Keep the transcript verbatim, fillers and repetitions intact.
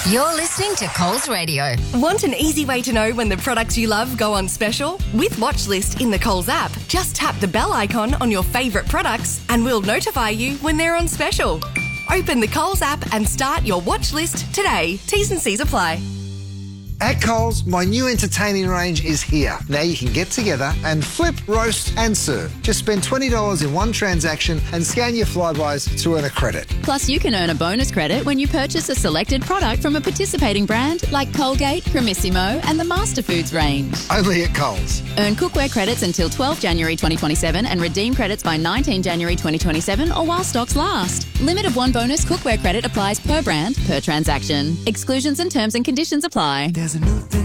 You're listening to Coles Radio. Want an easy way to know when the products you love go on special? With Watchlist in the Coles app, just tap the bell icon on your favourite products and we'll notify you when they're on special. Open the Coles app and start your watch list today. T's and C's apply. At Coles, my new entertaining range is here. Now you can get together and flip, roast and serve. Just spend twenty dollars in one transaction and scan your Flybys to earn a credit. Plus, you can earn a bonus credit when you purchase a selected product from a participating brand like Colgate, Cremissimo and the Master Foods range. Only at Coles. Earn cookware credits until twelfth January twenty twenty-seven and redeem credits by nineteenth January twenty twenty-seven or while stocks last. Limit of one bonus cookware credit applies per brand, per transaction. Exclusions and terms and conditions apply. There's a new thing